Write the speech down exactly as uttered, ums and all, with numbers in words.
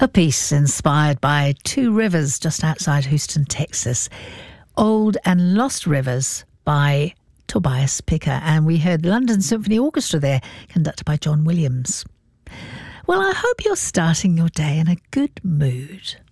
A piece inspired by two rivers just outside Houston, Texas. Old and Lost Rivers by Tobias Picker. And we heard the London Symphony Orchestra there, conducted by John Williams. Well, I hope you're starting your day in a good mood.